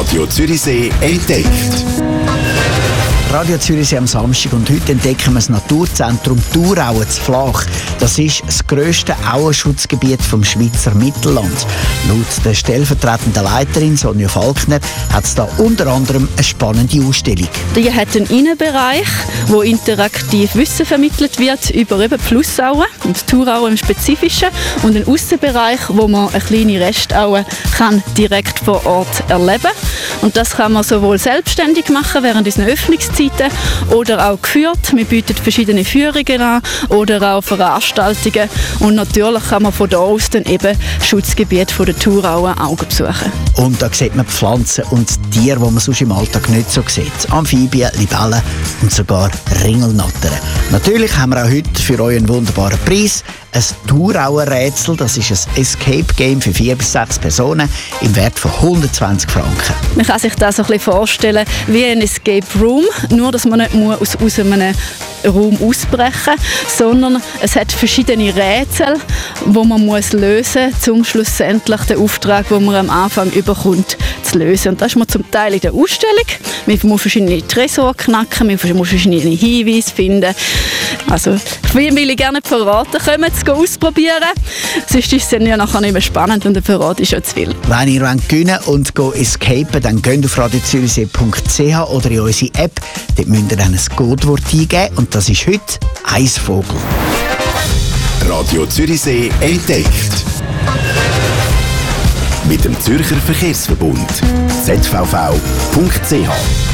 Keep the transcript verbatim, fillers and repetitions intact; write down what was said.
Radio Zürichsee entdeckt. Radio Zürichsee am Samstag und heute entdecken wir das Naturzentrum Thurauen zu Flach. Das ist das grösste Auenschutzgebiet vom Schweizer Mittelland. Laut der stellvertretenden Leiterin Sonja Falkner hat es da unter anderem eine spannende Ausstellung. Die hat einen Innenbereich, wo interaktiv Wissen vermittelt wird über eben die Flussauen und Thurauen im Spezifischen, und einen Aussenbereich, wo man eine kleine Restaue kann direkt vor Ort erleben. Und das kann man sowohl selbstständig machen während unserer Öffnungszeiten oder auch geführt. Wir bieten verschiedene Führungen an oder auch Veranstaltungen. Und natürlich kann man von da aus dann eben das Schutzgebiet der Thurauen Augen besuchen. Und da sieht man Pflanzen und Tiere, die man sonst im Alltag nicht so sieht. Amphibien, Libellen und sogar Ringelnattern. Natürlich haben wir auch heute für euch einen wunderbaren Preis. Ein Thurauer-Rätsel, das ist ein Escape-Game für vier bis sechs Personen im Wert von hundertzwanzig Franken. Man kann sich das so ein bisschen vorstellen wie ein Escape Room, nur dass man nicht muss aus, aus einem Raum ausbrechen muss, sondern es hat verschiedene Rätsel, die man muss lösen muss, um schlussendlich den Auftrag, den man am Anfang überkommt, zu lösen. Und das ist man zum Teil in der Ausstellung. Man muss verschiedene Tresore knacken, man muss verschiedene Hinweise finden. Also, will ich gerne nicht verraten, kommen Sie ausprobieren. Sonst ist es dann ja nachher nicht mehr spannend und der Verrat ist schon zu viel. Wenn ihr gewinnen und escapen, dann geht auf radio zürichsee punkt c h oder in unsere App. Dort müsst ihr dann ein Codewort eingeben und das ist heute Eisvogel. Radio Zürichsee entdeckt. Mit dem Zürcher Verkehrsverbund Z V V punkt c h.